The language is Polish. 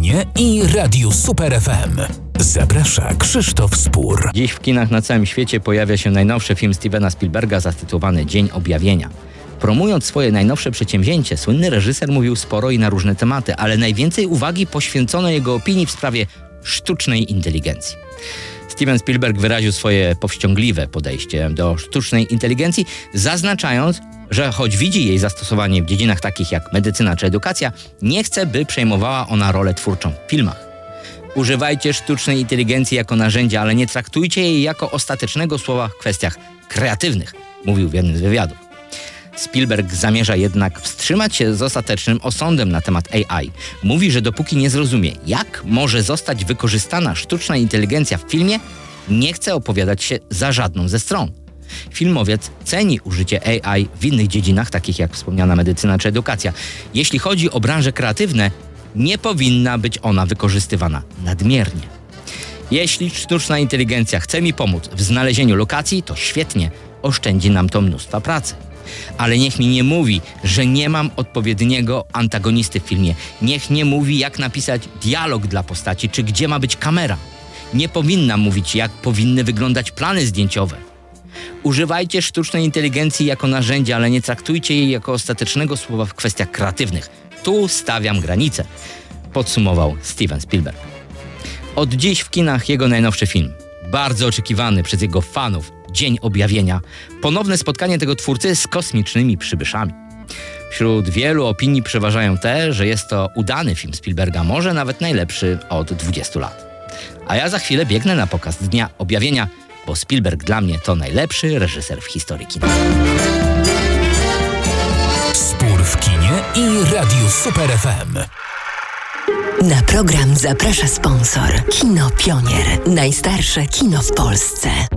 kinie i Radiu Super FM. Zaprasza Krzysztof Spór. Dziś w kinach na całym świecie pojawia się najnowszy film Stevena Spielberga zatytułowany Dzień Objawienia. Promując swoje najnowsze przedsięwzięcie, słynny reżyser mówił sporo i na różne tematy, ale najwięcej uwagi poświęcono jego opinii w sprawie sztucznej inteligencji. Steven Spielberg wyraził swoje powściągliwe podejście do sztucznej inteligencji, zaznaczając, że choć widzi jej zastosowanie w dziedzinach takich jak medycyna czy edukacja, nie chce, by przejmowała ona rolę twórczą w filmach. Używajcie sztucznej inteligencji jako narzędzia, ale nie traktujcie jej jako ostatecznego słowa w kwestiach kreatywnych, mówił w jednym z wywiadów. Spielberg zamierza jednak wstrzymać się z ostatecznym osądem na temat AI. Mówi, że dopóki nie zrozumie, jak może zostać wykorzystana sztuczna inteligencja w filmie, nie chce opowiadać się za żadną ze stron. Filmowiec ceni użycie AI w innych dziedzinach, takich jak wspomniana medycyna czy edukacja. Jeśli chodzi o branże kreatywne, nie powinna być ona wykorzystywana nadmiernie. Jeśli sztuczna inteligencja chce mi pomóc w znalezieniu lokacji, to świetnie, oszczędzi nam to mnóstwa pracy. Ale niech mi nie mówi, że nie mam odpowiedniego antagonisty w filmie. Niech nie mówi, jak napisać dialog dla postaci, czy gdzie ma być kamera. Nie powinna mówić, jak powinny wyglądać plany zdjęciowe. Używajcie sztucznej inteligencji jako narzędzia, ale nie traktujcie jej jako ostatecznego słowa w kwestiach kreatywnych. Tu stawiam granicę, podsumował Steven Spielberg. Od dziś w kinach jego najnowszy film, bardzo oczekiwany przez jego fanów, Dzień Objawienia, ponowne spotkanie tego twórcy z kosmicznymi przybyszami. Wśród wielu opinii przeważają te, że jest to udany film Spielberga, może nawet najlepszy od 20 lat. A ja za chwilę biegnę na pokaz Dnia Objawienia, bo Spielberg dla mnie to najlepszy reżyser w historii kina. Spór w kinie i Radiu Super FM. Na program zaprasza sponsor. Kino Pionier. Najstarsze kino w Polsce.